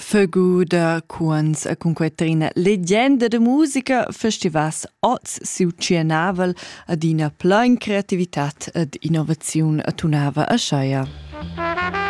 Feguda cuons a cunquetrina legenda de musica festivals oz siu cianavel ad ina plein creativitat ed innovaziun a tunava a Scheia.